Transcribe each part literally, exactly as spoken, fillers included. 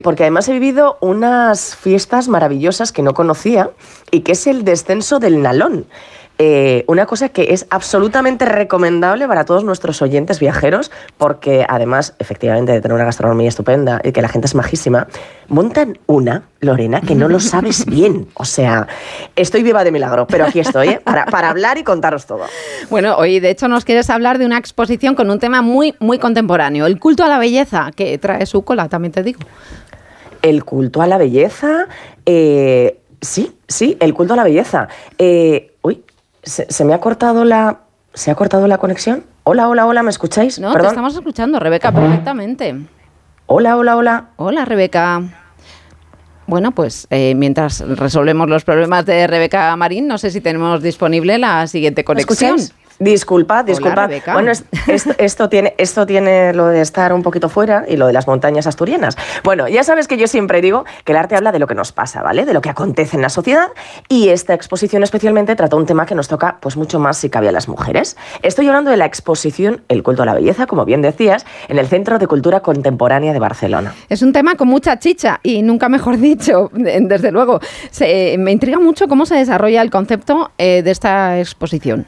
porque además he vivido unas fiestas maravillosas que no conocía y que es el descenso del Nalón. Eh, una cosa que es absolutamente recomendable para todos nuestros oyentes viajeros, porque además, efectivamente, de tener una gastronomía estupenda y que la gente es majísima, montan una, Lorena, que no lo sabes bien. O sea, estoy viva de milagro, pero aquí estoy, ¿eh? para, para hablar y contaros todo. Bueno, hoy de hecho nos quieres hablar de una exposición con un tema muy, muy contemporáneo, el culto a la belleza, que trae su cola, también te digo. El culto a la belleza, eh, sí, sí, el culto a la belleza. Eh, uy, Se, se me ha cortado la... ¿Se ha cortado la conexión? Hola, hola, hola, ¿me escucháis? No, Perdón. te estamos escuchando, Rebeca, perfectamente. Hola, hola, hola. Hola, Rebeca. Bueno, pues eh, mientras resolvemos los problemas de Rebeca Marín, no sé si tenemos disponible la siguiente conexión. ¿Me escucháis? Disculpa, disculpa. Hola, bueno, es, esto, esto, tiene, esto tiene lo de estar un poquito fuera y lo de las montañas asturianas. Bueno, ya sabes que yo siempre digo que el arte habla de lo que nos pasa, ¿vale? De lo que acontece en la sociedad, y esta exposición especialmente trata un tema que nos toca pues mucho más si cabe a las mujeres. Estoy hablando de la exposición El culto a la belleza, como bien decías, en el Centro de Cultura Contemporánea de Barcelona. Es un tema con mucha chicha y nunca mejor dicho, desde luego. Se, me intriga mucho cómo se desarrolla el concepto eh, de esta exposición.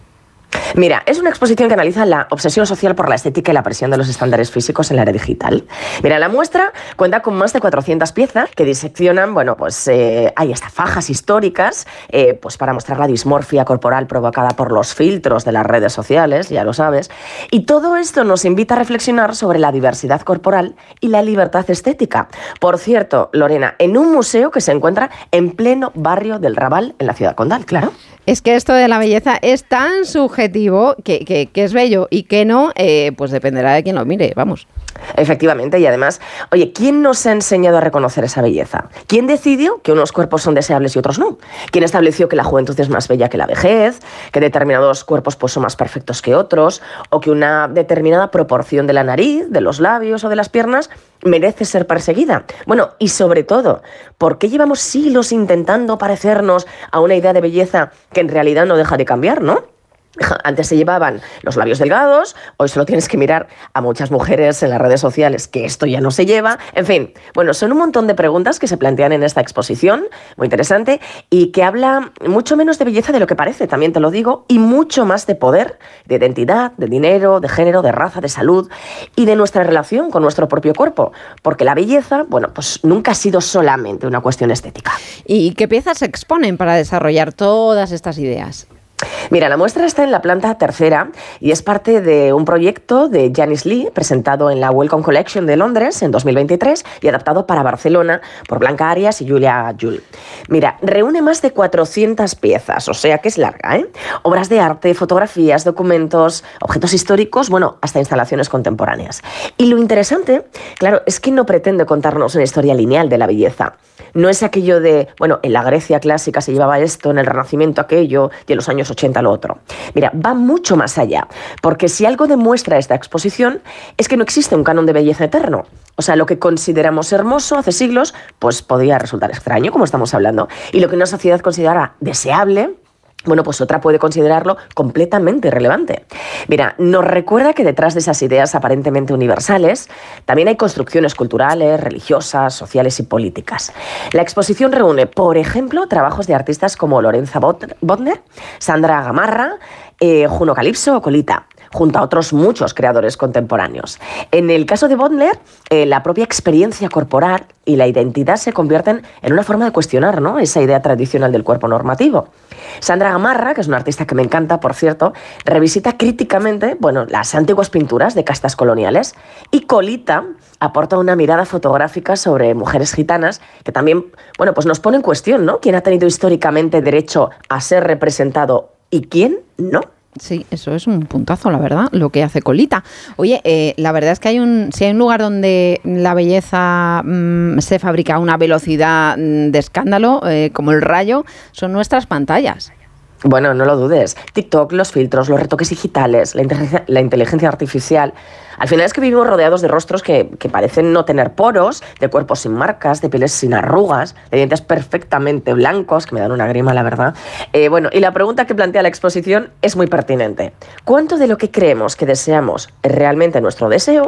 Mira, es una exposición que analiza la obsesión social por la estética y la presión de los estándares físicos en la era digital. Mira, la muestra cuenta con más de cuatrocientas piezas que diseccionan, bueno, pues eh, hay hasta fajas históricas, eh, pues para mostrar la dismorfia corporal provocada por los filtros de las redes sociales, ya lo sabes. Y todo esto nos invita a reflexionar sobre la diversidad corporal y la libertad estética. Por cierto, Lorena, en un museo que se encuentra en pleno barrio del Raval, en la ciudad condal, claro. Es que esto de la belleza es tan subjetivo que, que, que es bello y que no, eh, pues dependerá de quien lo mire, vamos. Efectivamente, y además, oye, ¿quién nos ha enseñado a reconocer esa belleza? ¿Quién decidió que unos cuerpos son deseables y otros no? ¿Quién estableció que la juventud es más bella que la vejez? ¿Que determinados cuerpos pues, son más perfectos que otros? ¿O que una determinada proporción de la nariz, de los labios o de las piernas merece ser perseguida? Bueno, y sobre todo, ¿por qué llevamos siglos intentando parecernos a una idea de belleza que en realidad no deja de cambiar, ¿no? Antes se llevaban los labios delgados, hoy solo tienes que mirar a muchas mujeres en las redes sociales que esto ya no se lleva. En fin, bueno, son un montón de preguntas que se plantean en esta exposición, muy interesante, y que habla mucho menos de belleza de lo que parece, también te lo digo, y mucho más de poder, de identidad, de dinero, de género, de raza, de salud y de nuestra relación con nuestro propio cuerpo, porque la belleza, bueno, pues nunca ha sido solamente una cuestión estética. ¿Y qué piezas se exponen para desarrollar todas estas ideas? Mira, la muestra está en la planta tercera y es parte de un proyecto de Janice Lee, presentado en la Wellcome Collection de Londres en dos mil veintitrés y adaptado para Barcelona por Blanca Arias y Julia Jull. Mira, reúne más de cuatrocientas piezas, o sea que es larga, ¿eh? Obras de arte, fotografías, documentos, objetos históricos, bueno, hasta instalaciones contemporáneas. Y lo interesante, claro, es que no pretende contarnos una historia lineal de la belleza. No es aquello de, bueno, en la Grecia clásica se llevaba esto, en el Renacimiento aquello y en los años ochenta lo otro. Mira, va mucho más allá, porque si algo demuestra esta exposición es que no existe un canon de belleza eterno. O sea, lo que consideramos hermoso hace siglos, pues podía resultar extraño, como estamos hablando. Y lo que una sociedad considera deseable, bueno, pues otra puede considerarlo completamente irrelevante. Mira, nos recuerda que detrás de esas ideas aparentemente universales también hay construcciones culturales, religiosas, sociales y políticas. La exposición reúne, por ejemplo, trabajos de artistas como Lorenza Bodner, Sandra Gamarra, eh, Juno Calipso o Colita, junto a otros muchos creadores contemporáneos. En el caso de Bodner, eh, la propia experiencia corporal y la identidad se convierten en una forma de cuestionar, ¿no?, esa idea tradicional del cuerpo normativo. Sandra Gamarra, que es una artista que me encanta, por cierto, revisita críticamente, bueno, las antiguas pinturas de castas coloniales, y Colita aporta una mirada fotográfica sobre mujeres gitanas que también, bueno, pues nos pone en cuestión, ¿no?, quién ha tenido históricamente derecho a ser representado y quién no. Sí, eso es un puntazo, la verdad, lo que hace Colita. Oye, eh, la verdad es que hay un, si hay un lugar donde la belleza mmm, se fabrica a una velocidad mmm, de escándalo, eh, como el rayo, son nuestras pantallas. Bueno, no lo dudes. TikTok, los filtros, los retoques digitales, la inteligencia, la inteligencia artificial. Al final es que vivimos rodeados de rostros que, que parecen no tener poros, de cuerpos sin marcas, de pieles sin arrugas, de dientes perfectamente blancos, que me dan una grima, la verdad. Eh, bueno, y la pregunta que plantea la exposición es muy pertinente. ¿Cuánto de lo que creemos que deseamos es realmente nuestro deseo?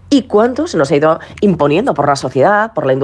y cuánto se nos ha ido imponiendo por la sociedad, por la industria